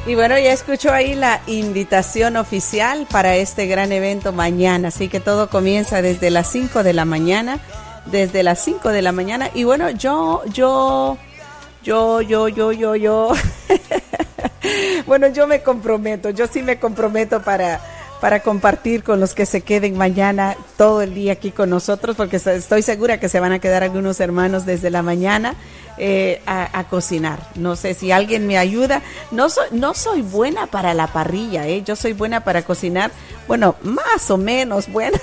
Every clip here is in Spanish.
Y bueno, ya escuchó ahí la invitación oficial para este gran evento mañana, así que todo comienza desde las 5 de la mañana, y bueno, yo, bueno, yo sí me comprometo para compartir con los que se queden mañana todo el día aquí con nosotros, porque estoy segura que se van a quedar algunos hermanos desde la mañana a cocinar. No sé si alguien me ayuda. No soy buena para la parrilla, yo soy buena para cocinar, bueno, más o menos buena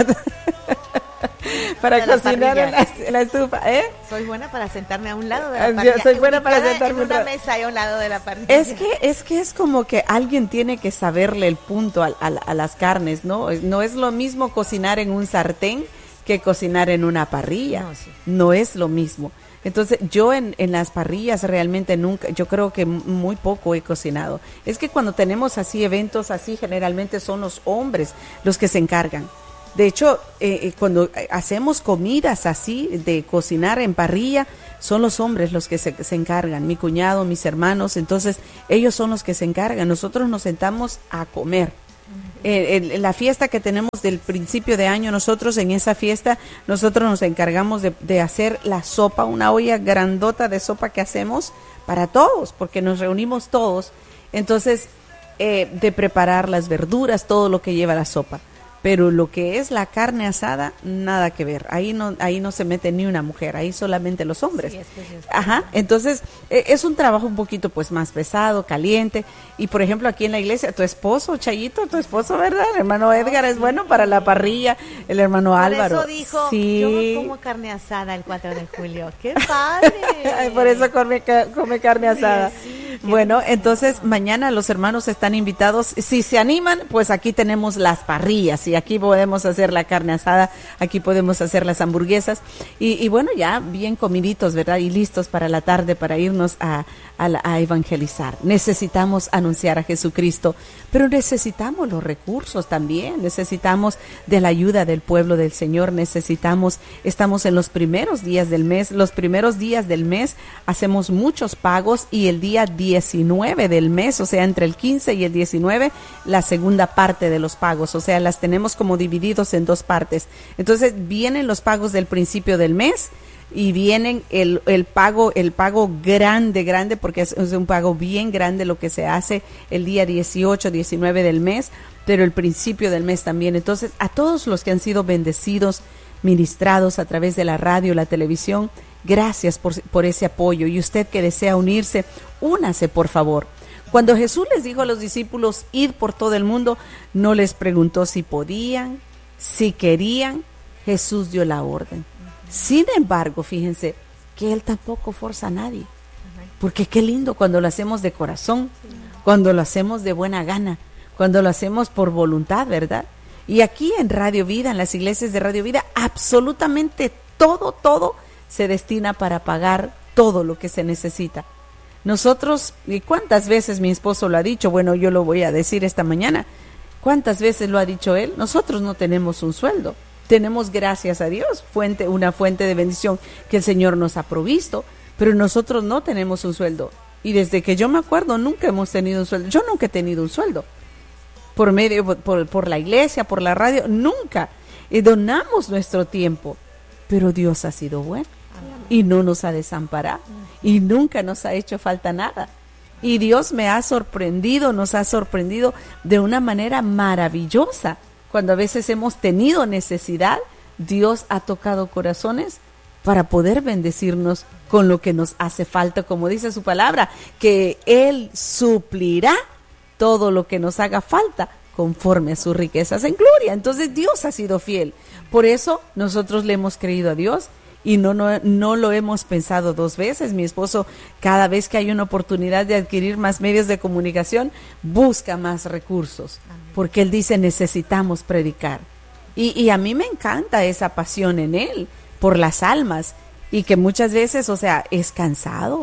para cocinar en la estufa, Soy buena para sentarme a un lado de la parrilla. Yo soy buena para sentarme en una mesa y a un lado de la parrilla. Es que es como que alguien tiene que saberle el punto a las carnes, ¿no? No es lo mismo cocinar en un sartén que cocinar en una parrilla. No, sí. No es lo mismo. Entonces, yo en las parrillas realmente nunca, yo creo que muy poco he cocinado. Es que cuando tenemos así eventos así, generalmente son los hombres los que se encargan. De hecho, cuando hacemos comidas así, de cocinar en parrilla, son los hombres los que se encargan, mi cuñado, mis hermanos, entonces ellos son los que se encargan. Nosotros nos sentamos a comer. En la fiesta que tenemos del principio de año, nosotros en esa fiesta, nosotros nos encargamos de hacer la sopa, una olla grandota de sopa que hacemos para todos, porque nos reunimos todos, entonces de preparar las verduras, todo lo que lleva la sopa. Pero lo que es la carne asada, nada que ver. Ahí no se mete ni una mujer, ahí solamente los hombres. Sí, Ajá, entonces es un trabajo un poquito pues más pesado, caliente. Y por ejemplo aquí en la iglesia, tu esposo, Chayito, ¿verdad? El hermano Edgar es bueno para la parrilla, el hermano Álvaro. Por eso dijo, sí. yo como carne asada el 4 de julio. ¡Qué padre! Por eso come carne asada. Sí, bueno, entonces mañana los hermanos están invitados. Si se animan, pues aquí tenemos las parrillas. Y aquí podemos hacer la carne asada, aquí podemos hacer las hamburguesas y bueno, ya bien comiditos, ¿verdad? Y listos para la tarde para irnos a evangelizar. Necesitamos anunciar a Jesucristo, pero necesitamos los recursos también, necesitamos de la ayuda del pueblo del Señor, estamos en los primeros días del mes, hacemos muchos pagos y el día 19 del mes, o sea, entre el 15 y el 19, la segunda parte de los pagos, o sea, las tenemos como divididos en dos partes. Entonces vienen los pagos del principio del mes y vienen el pago grande, porque es un pago bien grande lo que se hace el día 18, 19 del mes, pero el principio del mes también. Entonces, a todos los que han sido bendecidos, ministrados a través de la radio, la televisión, gracias por ese apoyo. Y usted que desea unirse, únase, por favor. Cuando Jesús les dijo a los discípulos, id por todo el mundo, no les preguntó si podían, si querían, Jesús dio la orden. Sin embargo, fíjense que Él tampoco forza a nadie, porque qué lindo cuando lo hacemos de corazón, cuando lo hacemos de buena gana, cuando lo hacemos por voluntad, ¿verdad? Y aquí en Radio Vida, en las iglesias de Radio Vida, absolutamente todo se destina para pagar todo lo que se necesita. Nosotros, ¿y cuántas veces mi esposo lo ha dicho? Bueno, yo lo voy a decir esta mañana. ¿Cuántas veces lo ha dicho él? Nosotros no tenemos un sueldo. Tenemos, gracias a Dios, una fuente de bendición que el Señor nos ha provisto, pero nosotros no tenemos un sueldo. Y desde que yo me acuerdo, nunca hemos tenido un sueldo. Yo nunca he tenido un sueldo. Por la iglesia, por la radio, nunca. Y donamos nuestro tiempo. Pero Dios ha sido bueno. Y no nos ha desamparado. Y nunca nos ha hecho falta nada. Y Dios nos ha sorprendido de una manera maravillosa. Cuando a veces hemos tenido necesidad, Dios ha tocado corazones para poder bendecirnos con lo que nos hace falta, como dice su palabra, que Él suplirá todo lo que nos haga falta conforme a sus riquezas en gloria. Entonces Dios ha sido fiel. Por eso nosotros le hemos creído a Dios. Y no lo hemos pensado dos veces. Mi esposo, cada vez que hay una oportunidad de adquirir más medios de comunicación, busca más recursos, porque él dice, necesitamos predicar. Y a mí me encanta esa pasión en él, por las almas, y que muchas veces, o sea, es cansado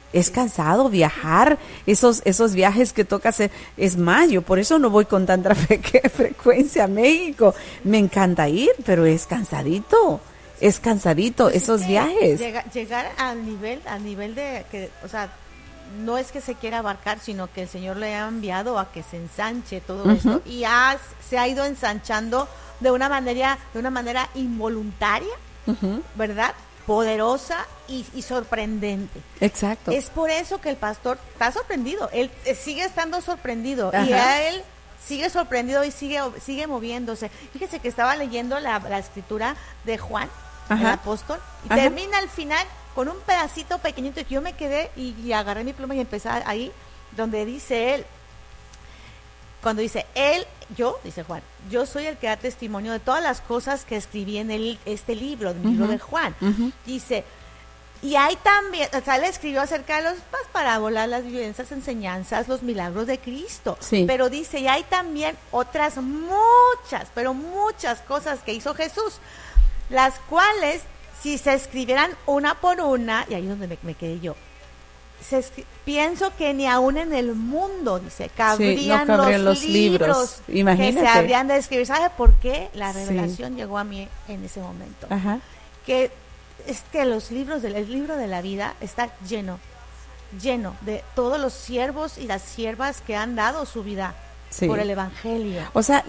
viajar, esos viajes que toca hacer. Es más, yo por eso no voy con tanta frecuencia a México. Me encanta ir, pero es cansadito. Pues esos viajes. Llegar al nivel de que, o sea, no es que se quiera abarcar, sino que el Señor le ha enviado a que se ensanche todo esto, y se ha ido ensanchando de una manera involuntaria, ¿verdad? Poderosa y sorprendente. Exacto. Es por eso que el pastor está sorprendido, él sigue estando sorprendido, Ajá. y a él sigue sorprendido y sigue moviéndose. Fíjese que estaba leyendo la escritura de Juan, el apóstol, y termina al final con un pedacito pequeñito, y yo me quedé y agarré mi pluma y empecé ahí, donde dice él, cuando dice él, dice Juan, yo soy el que da testimonio de todas las cosas que escribí en este libro, el libro de Juan. Dice, y hay también, o sea, él escribió acerca de las parábolas, las vivencias, enseñanzas, los milagros de Cristo. Sí. Pero dice, y hay también otras muchas, pero muchas cosas que hizo Jesús, las cuales, si se escribieran una por una, y ahí es donde me quedé yo, pienso que ni aún en el mundo, dice, cabrían los libros que se habrían de escribir. ¿Sabe por qué? La revelación llegó a mí en ese momento. Que es que el libro de la vida está lleno de todos los siervos y las siervas que han dado su vida por el evangelio. O sea,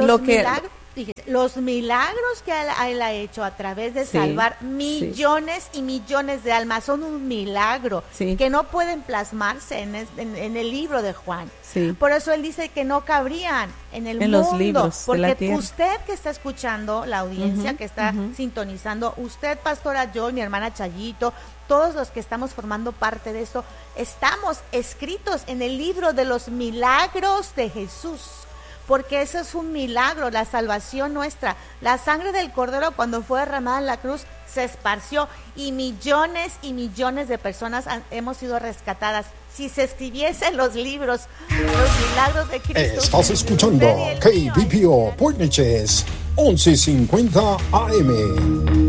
los milagros que él ha hecho a través de salvar millones y millones de almas son un milagro que no pueden plasmarse en el libro de Juan. Por eso él dice que no cabrían en el mundo, los libros porque de la tierra. Usted que está escuchando, la audiencia que está sintonizando, usted, pastora Joy, mi hermana Chayito, todos los que estamos formando parte de esto, estamos escritos en el libro de los milagros de Jesús. Porque eso es un milagro, la salvación nuestra. La sangre del Cordero, cuando fue derramada en la cruz, se esparció y millones de personas hemos sido rescatadas. Si se escribiesen los libros, los milagros de Cristo. Estás escuchando KBPO Point Neches 1150 AM.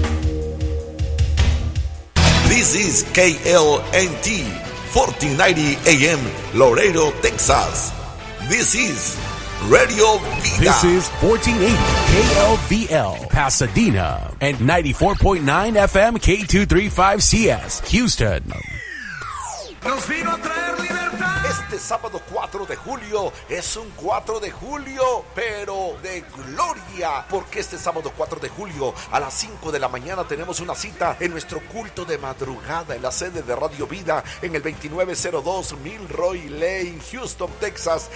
This is KLNT 1490 AM, Laredo, Texas. This is Radio Vida. This is 1480 KLVL, Pasadena, and 94.9 FM K235CS, Houston. Nos vino a traer libertad. Este sábado 4 de julio es un 4 de julio, pero de gloria, porque este sábado 4 de julio a las 5 de la mañana tenemos una cita en nuestro culto de madrugada en la sede de Radio Vida en el 2902 Milroy Lane, Houston, Texas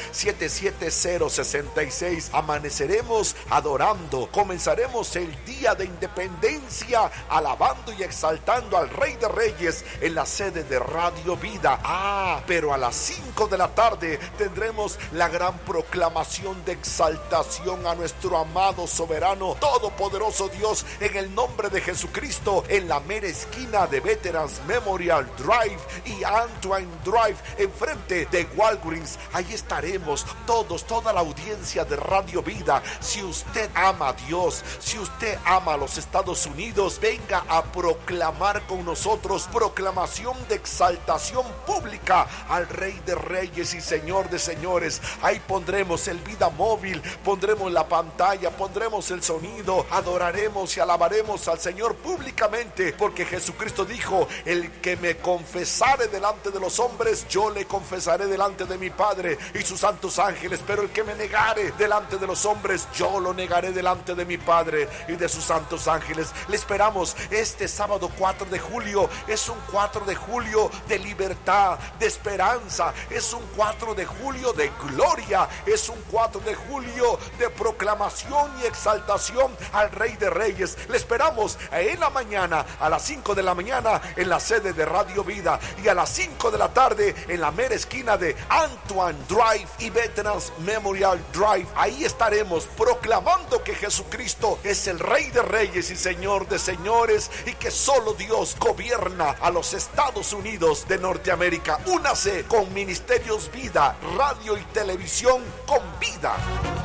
77066. Amaneceremos adorando, comenzaremos el día de independencia alabando y exaltando al Rey de Reyes en la sede de Radio Vida. Pero a las 5 de la tarde tendremos la gran proclamación de exaltación a nuestro amado, soberano, todopoderoso Dios en el nombre de Jesucristo en la mera esquina de Veterans Memorial Drive y Antoine Drive enfrente de Walgreens. Ahí estaremos toda la audiencia de Radio Vida. Si usted ama a Dios, si usted ama a los Estados Unidos, venga a proclamar con nosotros proclamación de exaltación pública al Rey de Reyes y Señor de Señores. Ahí pondremos el vida móvil, pondremos la pantalla, pondremos el sonido, adoraremos y alabaremos al Señor públicamente, porque Jesucristo dijo: el que me confesare delante de los hombres, yo le confesaré delante de mi Padre y sus santos ángeles, pero el que me negare delante de los hombres, yo lo negaré delante de mi Padre y de sus santos ángeles. Le esperamos este sábado 4 de julio. Es un 4 de julio de libertad, de esperanza, es un 4 de julio de gloria, es un 4 de julio de proclamación y exaltación al Rey de Reyes. Le esperamos en la mañana, a las 5 de la mañana en la sede de Radio Vida, y a las 5 de la tarde en la mera esquina de Antoine Drive y Veterans Memorial Drive. Ahí estaremos proclamando que Jesucristo es el Rey de Reyes y Señor de Señores, y que solo Dios gobierna a los Estados Unidos de Norteamérica. Únase con Ministerios Vida, radio y televisión con vida.